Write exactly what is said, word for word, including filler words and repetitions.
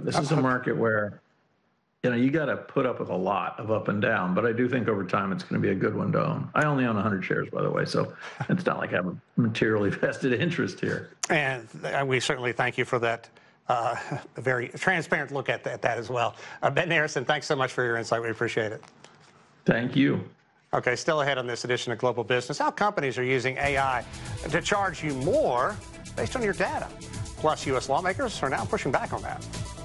it. This is a market where, you know, you got to put up with a lot of up and down, but I do think over time it's going to be a good one to own. I only own one hundred shares, by the way, so it's not like I have a materially vested interest here. And we certainly thank you for that uh, very transparent look at, at that as well. Uh, Ben Harrison, thanks so much for your insight. We appreciate it. Thank you. Okay, still ahead on this edition of Global Business, how companies are using A I to charge you more based on your data. Plus, U S lawmakers are now pushing back on that.